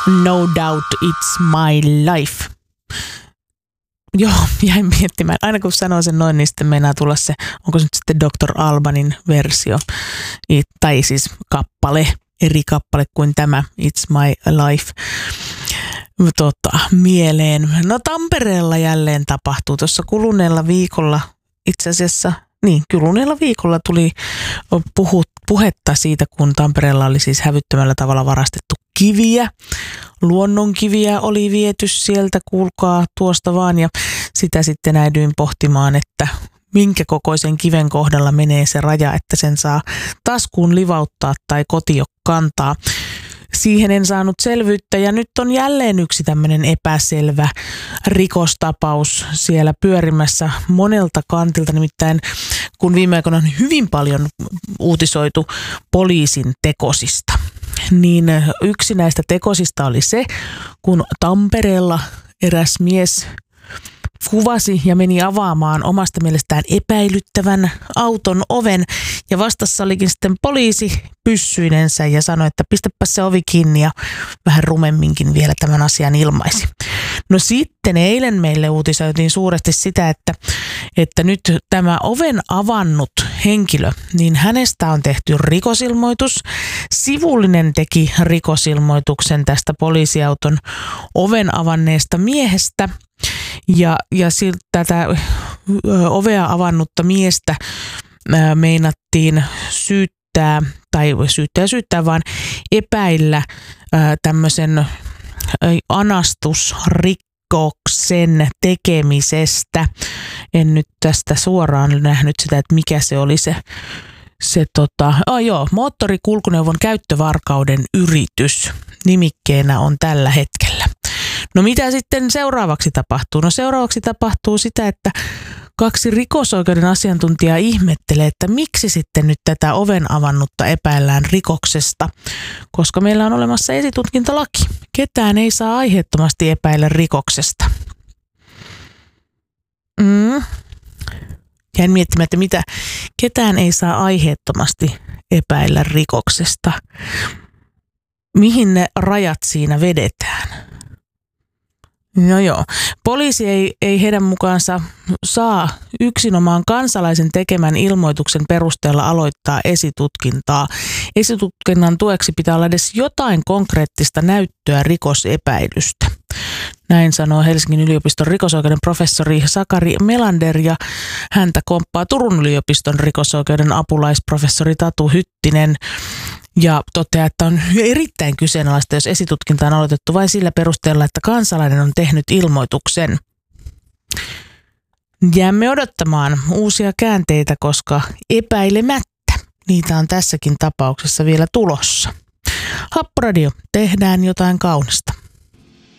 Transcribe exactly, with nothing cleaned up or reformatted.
No doubt it's my life. Joo, jäin miettimään. Aina kun sanoo sen noin, niin sitten meinaa tulla se, onko se nyt sitten doktor Albanin versio, tai siis kappale, eri kappale kuin tämä It's My Life. Tota, mieleen. No Tampereella jälleen tapahtuu. Tuossa kuluneella viikolla, itse asiassa, niin kuluneella viikolla tuli puhu, puhetta siitä, kun Tampereella oli siis hävyttömällä tavalla varastettu kiviä. Luonnonkiviä oli viety sieltä, kuulkaa tuosta vaan, ja sitä sitten äidyin pohtimaan, että minkä kokoisen kiven kohdalla menee se raja, että sen saa taskuun livauttaa tai kotio kantaa. Siihen en saanut selvyyttä, ja nyt on jälleen yksi tämmöinen epäselvä rikostapaus siellä pyörimässä monelta kantilta. Nimittäin kun viime aikoina on hyvin paljon uutisoitu poliisin tekosista, niin yksi näistä tekosista oli se, kun Tampereella eräs mies kuvasi ja meni avaamaan omasta mielestään epäilyttävän auton oven, ja vastassa olikin sitten poliisi pyssyinensä ja sanoi, että pistäpä se ovi kiinni, ja vähän rumemminkin vielä tämän asian ilmaisi. No sitten eilen meille uutisoitiin suuresti sitä, että, että nyt tämä oven avannut henkilö, niin hänestä on tehty rikosilmoitus. Sivullinen teki rikosilmoituksen tästä poliisiauton oven avanneesta miehestä. Ja, ja siltä tätä ovea avannutta miestä ää, meinattiin syyttää, tai syyttää syyttää, vaan epäillä ää, tämmöisen ää, anastusrikoksen tekemisestä. En nyt tästä suoraan nähnyt sitä, että mikä se oli se, se tota, oh joo, moottorikulkuneuvon käyttövarkauden yritys nimikkeenä on tällä hetkellä. No mitä sitten seuraavaksi tapahtuu? No seuraavaksi tapahtuu sitä, että kaksi rikosoikeuden asiantuntijaa ihmettelee, että miksi sitten nyt tätä oven avannutta epäillään rikoksesta, koska meillä on olemassa esitutkintalaki. Ketään ei saa aiheettomasti epäillä rikoksesta. Mm. Jäin miettimään, että mitä ketään ei saa aiheettomasti epäillä rikoksesta. Mihin ne rajat siinä vedetään? No joo. Poliisi ei, ei heidän mukaansa saa yksinomaan kansalaisen tekemän ilmoituksen perusteella aloittaa esitutkintaa. Esitutkinnan tueksi pitää olla edes jotain konkreettista näyttöä rikosepäilystä. Näin sanoo Helsingin yliopiston rikosoikeuden professori Sakari Melander, ja häntä komppaa Turun yliopiston rikosoikeuden apulaisprofessori Tatu Hyttinen. Ja toteaa, että on erittäin kyseenalaista, jos esitutkinta on aloitettu vain sillä perusteella, että kansalainen on tehnyt ilmoituksen. Jäämme odottamaan uusia käänteitä, koska epäilemättä niitä on tässäkin tapauksessa vielä tulossa. Happoradio, tehdään jotain kaunista.